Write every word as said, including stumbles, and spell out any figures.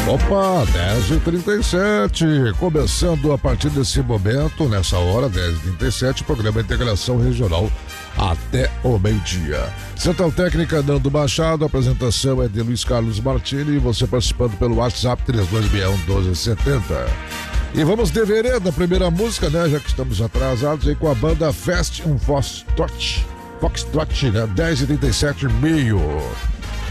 Opa, dez e trinta e sete, começando a partir desse momento, nessa hora, dez e trinta e sete, programa Integração Regional até o meio-dia. Central Técnica Nando Machado, a apresentação é de Luiz Carlos Martini e você participando pelo WhatsApp três dois seis um, um dois sete zero. E vamos de vereda, a primeira música, né, já que estamos atrasados aí com a banda Fast um Foxtrot, Foxtrot, né, dez e trinta e sete, meio.